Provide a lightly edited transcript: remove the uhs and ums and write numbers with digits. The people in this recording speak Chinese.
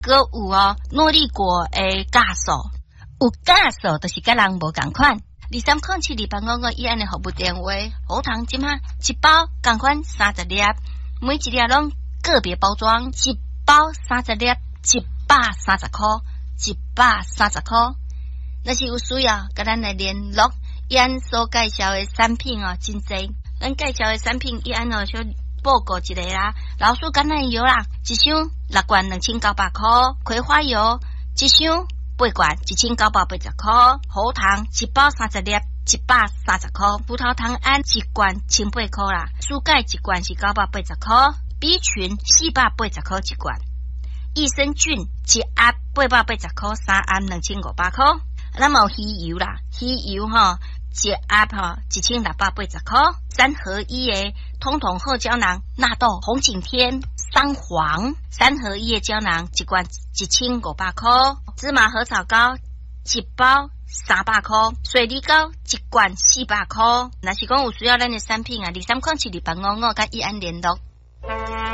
搁有努力过的假数，有假数就是甲人无共款。23072855以安的服务电话，好糖今下一包共款30粒，每一粒拢个别包装，一包30粒，130块，130块。若是有需要，甲咱来联络。伊安所介绍的产品真侪，咱介绍的产品伊安小报告一个啦。老鼠橄榄油啦，一箱6罐2900块；葵花油一箱8罐1980块；核糖一包30粒130块；葡萄糖胺一罐1800块啦；薯钙一罐是980块；B 群480块一罐；益生菌一盒880块，3盒2500块。咱有鱼油啦，鱼油一盒1680块。3合1的通通贺胶囊、纳豆、红景天、三黄3合1的胶囊一罐1500块。芝麻合草膏一包300块，水梨膏一罐400块。若是讲有需要咱的产品23072855甲伊安联络。